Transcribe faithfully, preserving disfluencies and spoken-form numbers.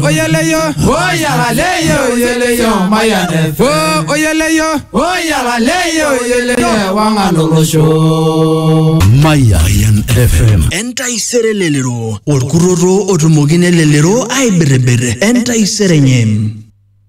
oyeleyo oyagaleyo oyeleyo Mayan F M oh oyeleyo oyagaleyo oyeleyo wangalolosho Mayan F M Entai serelelero Olkuroro otumogine lelero ai berebere Entai serenyem